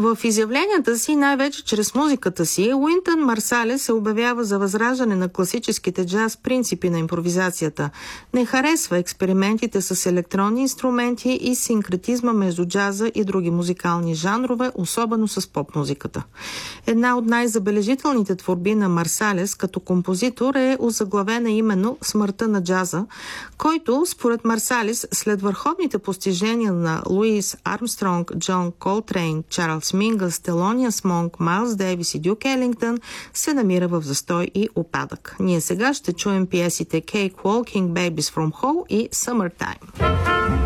В изявленията си, най-вече чрез музиката си, Уинтън Марсалес се обявява за възраждане на класическите джаз принципи на импровизацията. Не харесва експериментите с електронни инструменти и синкретизма между джаза и други музикални жанрове, особено с поп-музиката. Една от най-забележителните творби на Марсалес като композитор е озаглавена именно "Смъртта на джаза", който, според Марсалес, след върховните постижения на Луис Армстронг, Джон Колтрейн, Чарлз Мингъс, Телониас Монк, Майлз Дейвис и Дюк Елингтън, се намира в застой и упадък. Ние сега ще чуем пиесите Cake Walking, Babies from Home и Summertime.